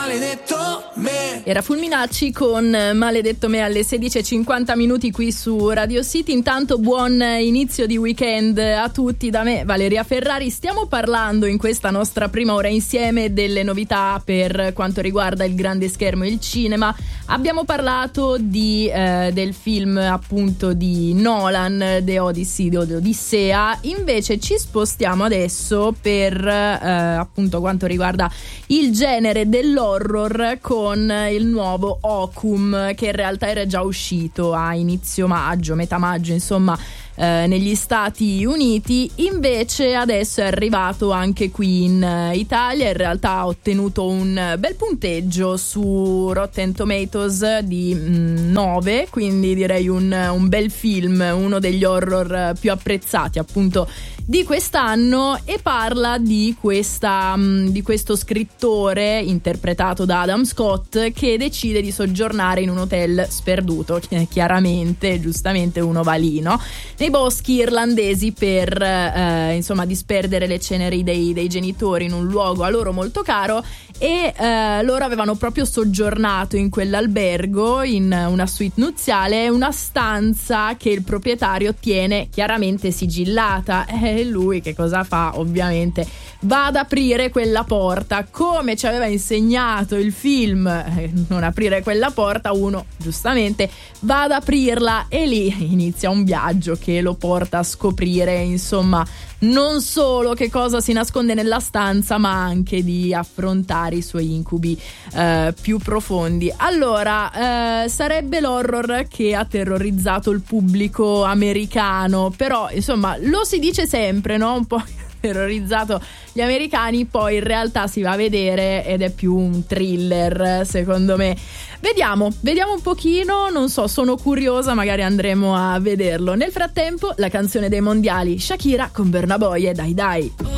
Maledetto me. Era Fulminacci con Maledetto me alle 16:50 qui su Radio City. Intanto buon inizio di weekend a tutti da me, Valeria Ferrari. Stiamo parlando in questa nostra prima ora insieme delle novità per quanto riguarda il grande schermo e il cinema. Abbiamo parlato del film appunto di Nolan, The Odyssey, Odissea. Invece ci spostiamo adesso per appunto quanto riguarda il genere dell'horror con il nuovo Ocum, che in realtà era già uscito a inizio maggio, metà maggio, insomma, negli Stati Uniti. Invece adesso è arrivato anche qui in Italia. In realtà ha ottenuto un bel punteggio su Rotten Tomatoes di 9, quindi direi un bel film, uno degli horror più apprezzati appunto di quest'anno, e parla di questo scrittore interpretato da Adam Scott che decide di soggiornare in un hotel sperduto, chiaramente, giustamente uno va lì, no? Nei boschi irlandesi per insomma disperdere le ceneri dei genitori in un luogo a loro molto caro, e loro avevano proprio soggiornato in quell'albergo in una suite nuziale, una stanza che il proprietario tiene chiaramente sigillata, e lui che cosa fa? Ovviamente va ad aprire quella porta, come ci aveva insegnato il film, non aprire quella porta, uno giustamente va ad aprirla, e lì inizia un viaggio che lo porta a scoprire, insomma, non solo che cosa si nasconde nella stanza, ma anche di affrontare i suoi incubi più profondi. Allora, sarebbe l'horror che ha terrorizzato il pubblico americano, però insomma lo si dice sempre, no? Un po' terrorizzato gli americani, poi in realtà si va a vedere ed è più un thriller, secondo me. Vediamo un pochino, non so, sono curiosa, magari andremo a vederlo. Nel frattempo la canzone dei mondiali, Shakira con Burna Boy e Dai Dai.